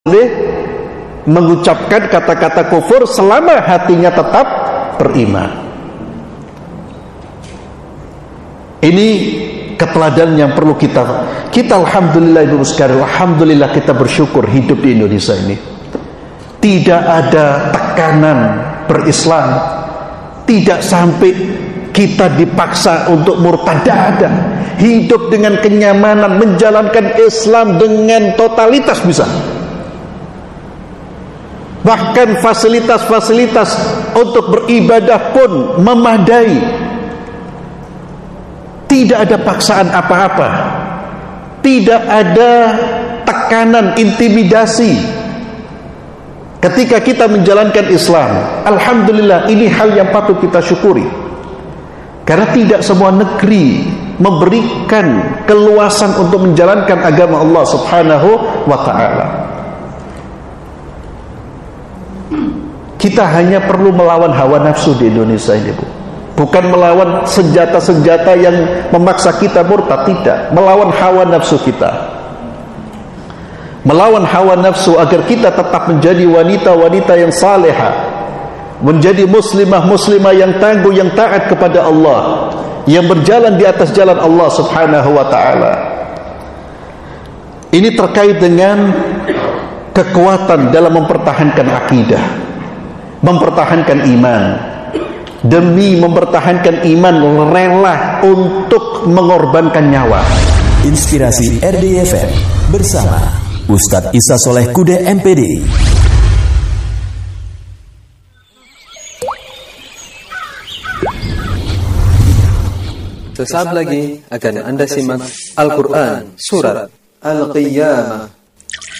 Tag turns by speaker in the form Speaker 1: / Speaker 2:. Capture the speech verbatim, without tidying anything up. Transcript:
Speaker 1: boleh mengucapkan kata-kata kufur selama hatinya tetap beriman. Ini keteladanan yang perlu kita kita alhamdulillah ibu sekalian, alhamdulillah kita bersyukur hidup di Indonesia ini. Tidak ada tekanan berislam, tidak sampai kita dipaksa untuk murtad, tidak ada. Hidup dengan kenyamanan, menjalankan Islam dengan totalitas bisa. Bahkan fasilitas-fasilitas untuk beribadah pun memadai. Tidak ada paksaan apa-apa, tidak ada tekanan, intimidasi ketika kita menjalankan Islam. Alhamdulillah, ini hal yang patut kita syukuri, karena tidak semua negeri memberikan keluasan untuk menjalankan agama Allah Subhanahu wa ta'ala. Kita hanya perlu melawan hawa nafsu di Indonesia ini, Bu. Bukan melawan senjata-senjata yang memaksa kita murtad, tidak. Melawan hawa nafsu kita. Melawan hawa nafsu agar kita tetap menjadi wanita-wanita yang salehah, menjadi muslimah-muslimah yang tangguh, yang taat kepada Allah, yang berjalan di atas jalan Allah Subhanahu wa ta'ala. Ini terkait dengan kekuatan dalam mempertahankan akidah, mempertahankan iman. Demi mempertahankan iman, rela untuk mengorbankan nyawa.
Speaker 2: Inspirasi R D F M bersama Ustadz Isa Soleh Kude M P D.
Speaker 3: Sesaat lagi akan Anda simak Al-Quran Surat Al-Qiyamah.